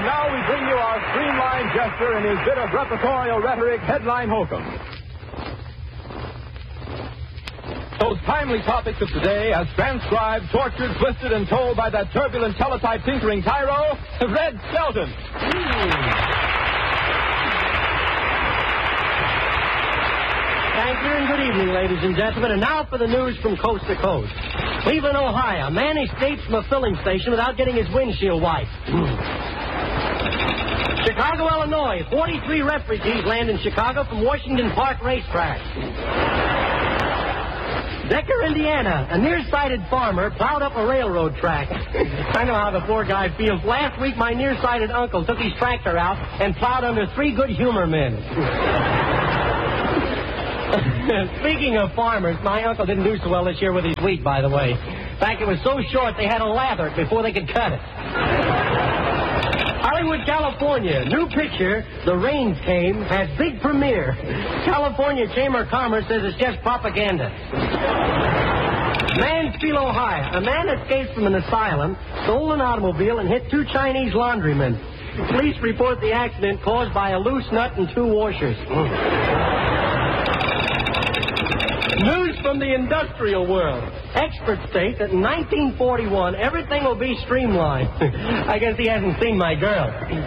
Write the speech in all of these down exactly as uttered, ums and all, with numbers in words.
And now we bring you our streamlined jester and his bit of repertorial rhetoric, Headline Hokum. Those timely topics of today, as transcribed, tortured, twisted, and told by that turbulent teletype tinkering tyro, Red Skelton. Thank you and good evening, ladies and gentlemen. And now for the news from coast to coast. Cleveland, Ohio. A man escapes from a filling station without getting his windshield wiped. Chicago, Illinois. forty-three refugees land in Chicago from Washington Park Racetrack. Decker, Indiana. A nearsighted farmer plowed up a railroad track. I know how the poor guy feels. Last week, my nearsighted uncle took his tractor out and plowed under three good humor men. Speaking of farmers, my uncle didn't do so well this year with his wheat, by the way. In fact, it was so short they had to lather it before they could cut it. Hollywood, California. New picture, The Rains Came, has big premiere. California Chamber of Commerce says it's just propaganda. Mansfield, Ohio. A man escaped from an asylum, stole an automobile, and hit two Chinese laundrymen. Police report the accident caused by a loose nut and two washers. News from the industrial world. Experts state that in nineteen forty-one, everything will be streamlined. I guess he hasn't seen my girl.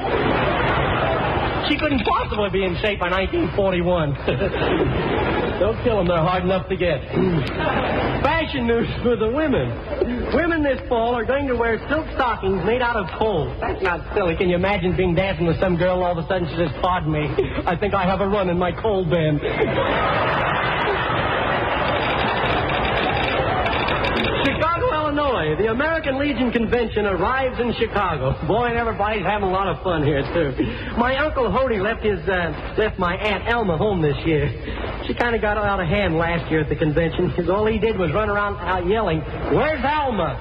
She couldn't possibly be in shape by nineteen forty-one. Don't kill them, they're hard enough to get. Fashion news for the women. Women this fall are going to wear silk stockings made out of coal. That's not silly. Can you imagine being dancing with some girl, all of a sudden she says, "Pardon me, I think I have a run in my coal bin." Chicago, Illinois. The American Legion Convention arrives in Chicago. Boy, and everybody's having a lot of fun here, too. My Uncle Hody left his, uh, left my Aunt Elma home this year. She kind of got out of hand last year at the convention, because all he did was run around out yelling, "Where's Alma?"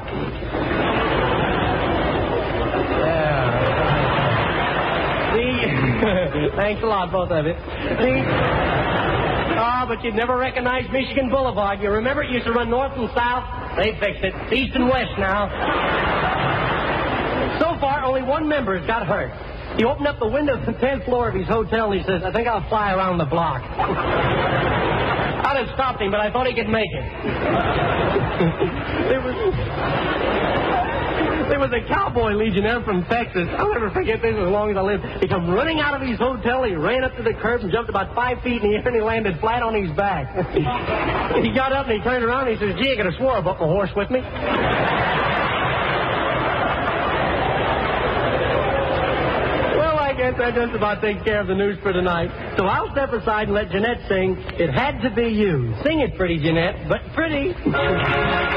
Yeah. See? Thanks a lot, both of you. See? Oh, but you'd never recognize Michigan Boulevard. You remember it used to run north and south? They fixed it. It's east and west now. So far, only one member has got hurt. He opened up the window of the tenth floor of his hotel and he says, "I think I'll fly around the block." I'd have stopped him, but I thought he could make it. There was... There was a cowboy legionnaire from Texas. I'll never forget this as long as I live. He come running out of his hotel. He ran up to the curb and jumped about five feet in the air, and he landed flat on his back. He got up and he turned around and he says, "Gee, I could have swore I brought my horse with me." Well, I guess that just about takes care of the news for tonight. So I'll step aside and let Jeanette sing "It Had to Be You." Sing it pretty, Jeanette, but pretty.